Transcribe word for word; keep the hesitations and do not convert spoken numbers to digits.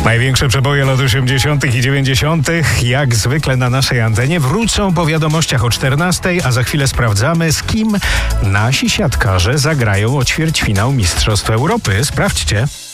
Największe przeboje lat osiemdziesiątych i dziewięćdziesiątych jak zwykle na naszej antenie wrócą po wiadomościach o czternastej, a za chwilę sprawdzamy, z kim nasi siatkarze zagrają o ćwierćfinał Mistrzostw Europy. Sprawdźcie.